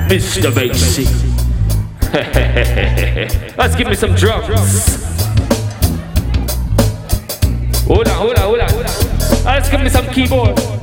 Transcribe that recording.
Mr. Basie. Let's give me some drums. Hold on. Let's give me some keyboard.